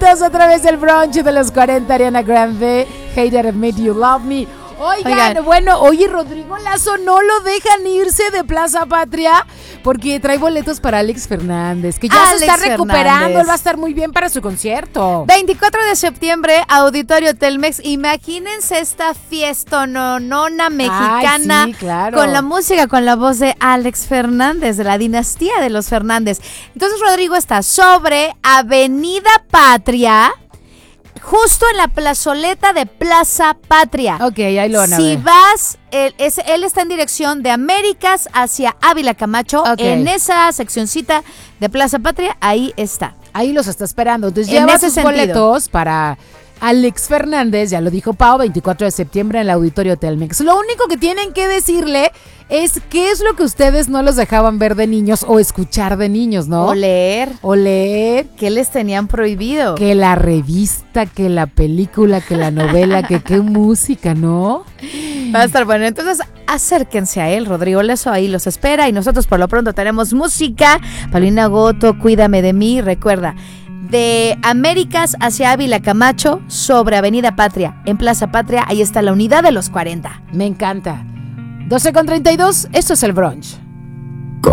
Bienvenidos a través del brunch de los 40, Ariana Grande, Hater Made You Love Me. Oigan, bueno, oye, Rodrigo Lazo no lo dejan irse de Plaza Patria porque trae boletos para Alex Fernández, que ya se está recuperando, él va a estar muy bien para su concierto. 24 de septiembre, Auditorio Telmex. Imagínense esta fiestononona mexicana. Ay, sí, claro. Con la música, con la voz de Alex Fernández, de la dinastía de los Fernández. Entonces, Rodrigo está sobre Avenida Patria, justo en la plazoleta de Plaza Patria. Ok, ahí lo van a ver. Si vas, él está en dirección de Américas hacia Ávila Camacho. Okay. En esa seccioncita de Plaza Patria, ahí está. Ahí los está esperando. Entonces En lleva ese sus sentido. boletos para Alex Fernández, ya lo dijo Pau, 24 de septiembre en el Auditorio Telmex. Lo único que tienen que decirle es qué es lo que ustedes no los dejaban ver de niños o escuchar de niños, ¿no? O leer. ¿Qué les tenían prohibido? Que la revista, que la película, que la novela, que qué música, ¿no? Va a estar bueno. Entonces, acérquense a él. Rodrigo Lazo ahí los espera. Y nosotros por lo pronto tenemos música. Paulina Goto, Cuídame de mí. Recuerda, de Américas hacia Ávila Camacho, sobre Avenida Patria, en Plaza Patria, ahí está la unidad de los 40. Me encanta. 12:32, esto es el brunch.